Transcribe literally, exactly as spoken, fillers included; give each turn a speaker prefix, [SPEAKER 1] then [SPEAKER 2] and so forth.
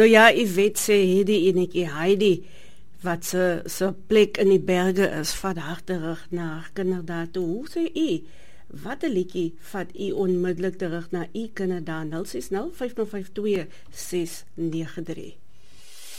[SPEAKER 1] Nou ja, u weet sê hierdie enetjie Heidi wat se se plek in die berge is, vat haar terug na haar kinderdae toe. Hoe sê u? Wat 'n liedjie vat u onmiddellik terug na u kinderdae? nul ses nul vyf nul vyf twee ses nege drie